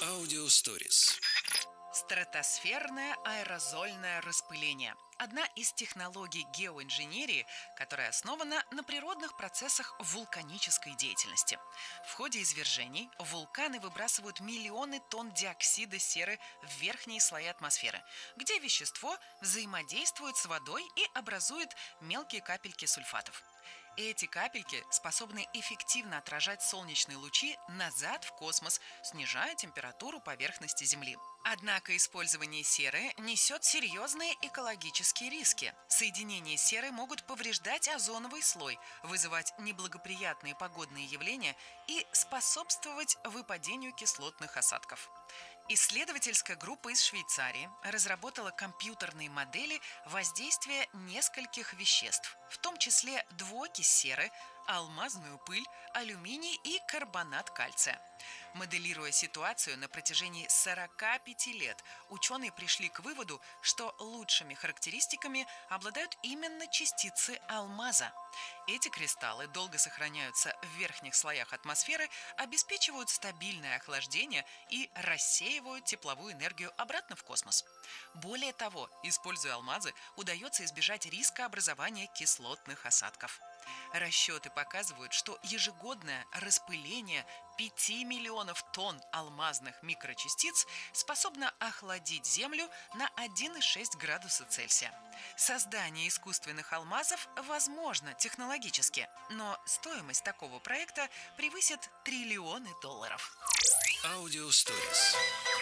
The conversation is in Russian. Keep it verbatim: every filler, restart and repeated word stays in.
Аудиосторис. Стратосферное аэрозольное распыление – одна из технологий геоинженерии, которая основана на природных процессах вулканической деятельности. В ходе извержений вулканы выбрасывают миллионы тонн диоксида серы в верхние слои атмосферы, где вещество взаимодействует с водой и образует мелкие капельки сульфатов. Эти капельки способны эффективно отражать солнечные лучи назад в космос, снижая температуру поверхности Земли. Однако использование серы несет серьезные экологические риски. Соединения серы могут повреждать озоновый слой, вызывать неблагоприятные погодные явления и способствовать выпадению кислотных осадков. Исследовательская группа из Швейцарии разработала компьютерные модели воздействия нескольких веществ, в том числе двуокись серы, алмазную пыль, алюминий и карбонат кальция. Моделируя ситуацию на протяжении сорока пяти лет, ученые пришли к выводу, что лучшими характеристиками обладают именно частицы алмаза. Эти кристаллы долго сохраняются в верхних слоях атмосферы, обеспечивают стабильное охлаждение и рассеивают тепловую энергию обратно в космос. Более того, используя алмазы, удается избежать риска образования кислотных осадков. Расчеты показывают, что ежегодное распыление пяти миллионов тонн алмазных микрочастиц способно охладить Землю на один и шесть десятых градуса Цельсия. Создание искусственных алмазов возможно технологически, но стоимость такого проекта превысит триллионы долларов. Аудиосторис.